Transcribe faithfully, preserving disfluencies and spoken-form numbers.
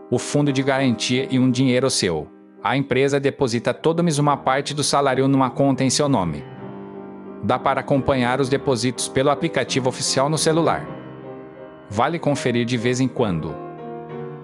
o fundo de garantia e um dinheiro seu. A empresa deposita todo mês uma parte do salário numa conta em seu nome. Dá para acompanhar os depósitos pelo aplicativo oficial no celular. Vale conferir de vez em quando.